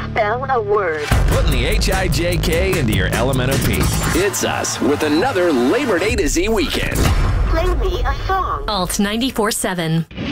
spell a word. Putting the H-I-J-K into your Elemental-P. It's us with another Labor Day to Z weekend. Play me a song. Alt 94.7.